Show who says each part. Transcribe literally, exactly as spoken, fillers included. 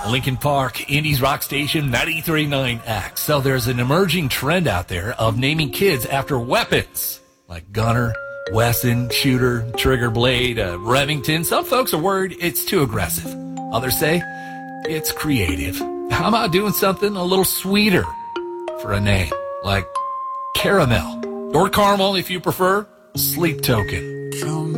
Speaker 1: Lincoln Park, Indies Rock Station, ninety-three point nine X. So there's an emerging trend out there of naming kids after weapons like Gunner, Wesson, Shooter, Trigger Blade, uh, Remington. Some folks are worried it's too aggressive. Others say it's creative. How about doing something a little sweeter for a name, like Caramel, or Caramel if you prefer, Sleep Token.